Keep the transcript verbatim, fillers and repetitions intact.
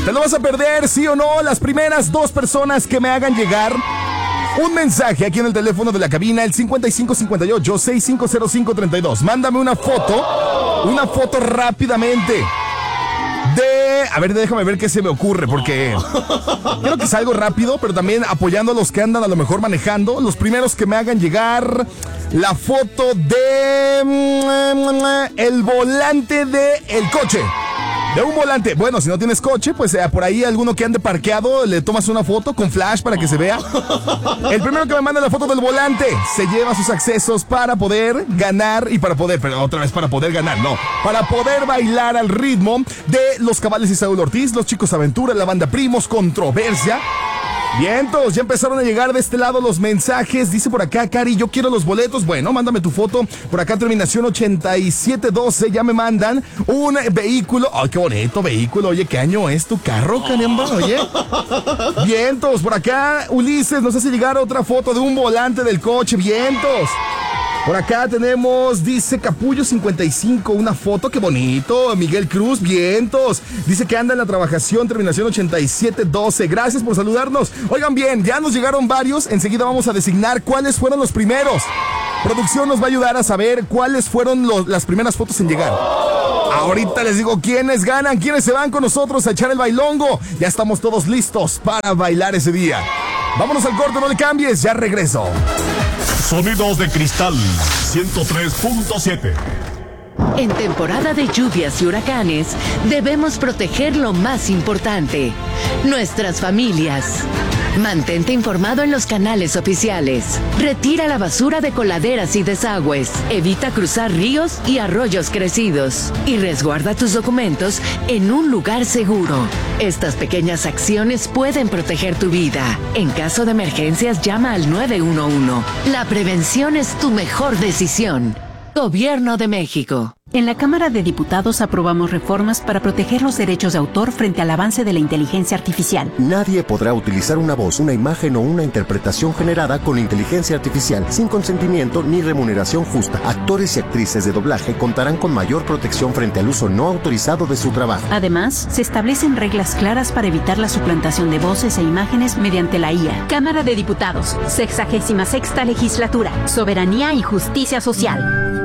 ¿Te lo vas a perder, sí o no? Las primeras dos personas que me hagan llegar un mensaje aquí en el teléfono de la cabina, el cincuenta y cinco cincuenta y ocho, sesenta y cinco cero cinco, treinta y dos. Mándame una foto, una foto rápidamente de... A ver, déjame ver qué se me ocurre, porque creo que es algo rápido, pero también apoyando a los que andan a lo mejor manejando. Los primeros que me hagan llegar la foto de... el volante del coche. De un volante. Bueno, si no tienes coche, pues eh, por ahí alguno que ande parqueado, le tomas una foto con flash para que se vea. El primero que me manda la foto del volante se lleva sus accesos para poder ganar y para poder, pero otra vez para poder ganar, no, para poder bailar al ritmo de Los Cabales y Saúl Ortiz, Los Chicos Aventura, la banda Primos, Controversia. Vientos, ya empezaron a llegar de este lado los mensajes. Dice por acá, Cari, yo quiero los boletos. Bueno, mándame tu foto. Por acá, terminación ochenta y siete doce. Ya me mandan un vehículo. Ay, qué bonito vehículo. Oye, ¿qué año es tu carro, caramba? Oye. Vientos, por acá, Ulises nos hace llegar otra foto de un volante del coche. Vientos. Por acá tenemos, dice Capullo cincuenta y cinco, una foto, qué bonito. Miguel Cruz, vientos. Dice que anda en la trabajación, terminación ochenta y siete doce. Gracias por saludarnos. Oigan bien, ya nos llegaron varios. Enseguida vamos a designar cuáles fueron los primeros. Producción nos va a ayudar a saber cuáles fueron los, las primeras fotos en llegar. Ahorita les digo quiénes ganan, quiénes se van con nosotros a echar el bailongo. Ya estamos todos listos para bailar ese día. Vámonos al corte, no le cambies, ya regreso. Sonidos de Cristal ciento tres punto siete. En temporada de lluvias y huracanes, debemos proteger lo más importante, nuestras familias. Mantente informado en los canales oficiales. Retira la basura de coladeras y desagües. Evita cruzar ríos y arroyos crecidos. Y resguarda tus documentos en un lugar seguro. Estas pequeñas acciones pueden proteger tu vida. En caso de emergencias, llama al nueve uno uno. La prevención es tu mejor decisión. Gobierno de México. En la Cámara de Diputados aprobamos reformas para proteger los derechos de autor frente al avance de la inteligencia artificial. Nadie podrá utilizar una voz, una imagen o una interpretación generada con inteligencia artificial sin consentimiento ni remuneración justa. Actores y actrices de doblaje contarán con mayor protección frente al uso no autorizado de su trabajo. Además, se establecen reglas claras para evitar la suplantación de voces e imágenes mediante la I A. Cámara de Diputados, sexagésima sexta legislatura, soberanía y justicia social.